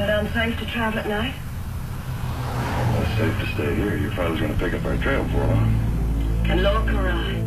it unsafe to travel at night? Well, it's safe to stay here. Your father's going to pick up our trail for long. And Lord Karai.